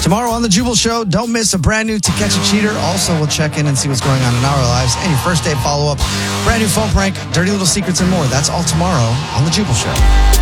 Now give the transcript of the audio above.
Tomorrow on The Jubal Show, don't miss a brand new To Catch a Cheater. Also, we'll check in and see what's going on in our lives. And your first day follow-up, brand new phone prank, dirty little secrets, and more. That's all tomorrow on The Jubal Show.